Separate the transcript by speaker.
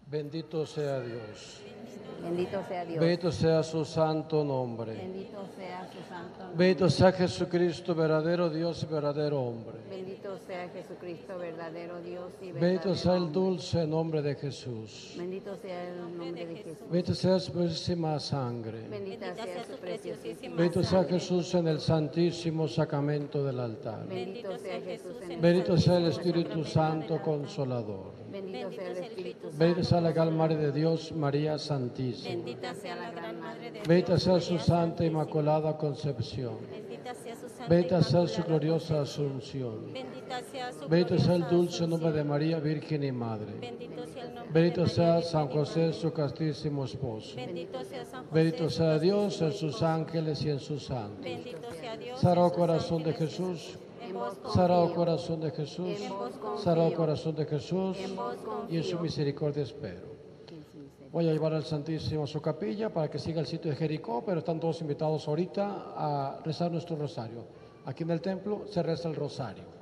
Speaker 1: Bendito sea Dios.
Speaker 2: Bendito sea Dios.
Speaker 1: Bendito sea su santo nombre.
Speaker 2: Bendito sea su santo nombre.
Speaker 1: Bendito sea Jesucristo, verdadero Dios y verdadero hombre.
Speaker 2: Bendito sea Jesucristo, verdadero Dios y verdadero
Speaker 1: Bendito sea el
Speaker 2: hombre.
Speaker 1: dulce nombre de Jesús.
Speaker 2: Bendito sea el nombre de Jesús.
Speaker 1: Bendito sea su preciosísima sangre.
Speaker 2: Bendita sea su preciosísima
Speaker 1: Bendito sea
Speaker 2: sangre.
Speaker 1: Jesús en el santísimo sacramento del altar.
Speaker 2: Bendito sea Jesús en el
Speaker 1: Bendito sea el
Speaker 2: santísimo
Speaker 1: Espíritu
Speaker 2: sacramento
Speaker 1: Santo
Speaker 2: del altar.
Speaker 1: Consolador.
Speaker 2: Bendito sea el Espíritu Santo.
Speaker 1: Bendita sea la gran Madre de Dios, María Santísima.
Speaker 2: Bendita sea la gran Madre de Dios.
Speaker 1: Bendita sea su santa inmaculada concepción.
Speaker 3: Bendita sea su santa
Speaker 1: Bendita sea su
Speaker 3: inmaculada
Speaker 1: gloriosa
Speaker 3: concepción.
Speaker 1: asunción.
Speaker 3: Bendita sea su
Speaker 1: Bendito sea el
Speaker 3: gloriosa
Speaker 1: dulce nombre de
Speaker 3: asunción.
Speaker 1: María, Virgen y Madre.
Speaker 3: Bendito sea el nombre
Speaker 1: Bendito
Speaker 3: de María,
Speaker 1: sea
Speaker 3: Virgen
Speaker 1: San
Speaker 3: y
Speaker 1: José,
Speaker 3: Madre.
Speaker 1: su castísimo esposo.
Speaker 3: Bendito sea San José,
Speaker 1: Bendito
Speaker 3: su
Speaker 1: sea Dios en
Speaker 3: castísimo
Speaker 1: sus
Speaker 3: esposo.
Speaker 1: ángeles y en sus santos.
Speaker 3: Bendito sea Dios.
Speaker 1: Sagrado
Speaker 3: en sus
Speaker 1: corazón de
Speaker 3: ángeles y
Speaker 1: Jesús.
Speaker 3: en vos
Speaker 1: Sagrado
Speaker 3: confío.
Speaker 1: corazón de Jesús.
Speaker 2: En vos confío.
Speaker 1: Sagrado corazón de Jesús.
Speaker 2: En vos
Speaker 1: Y en su
Speaker 2: confío.
Speaker 1: misericordia espero.
Speaker 2: En su misericordia.
Speaker 1: Voy a llevar al Santísimo a su capilla para que siga el sitio de Jericó, pero están todos invitados ahorita a rezar nuestro rosario. Aquí en el templo se reza el rosario.